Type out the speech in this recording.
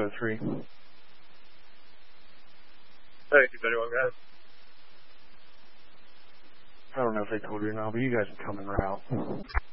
203. Hey, 231 guys. I don't know if they told you or not, but you guys are coming right out.